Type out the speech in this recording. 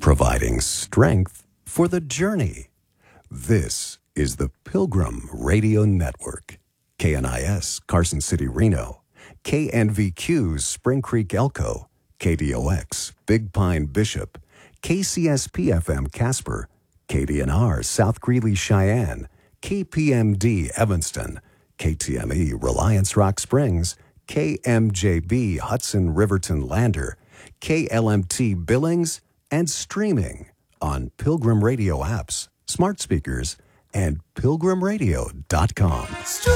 providing strength for the journey. This is the Pilgrim Radio Network. KNIS, Carson City, Reno. KNVQ, Spring Creek, Elko. KDOX, Big Pine, Bishop. KCSP-FM, Casper. KDNR, South Greeley, Cheyenne. KPMD, Evanston. KTME, Reliance Rock Springs. KMJB, Hudson, Riverton, Lander. KLMT, Billings, and streaming on Pilgrim Radio apps, smart speakers, and pilgrimradio.com.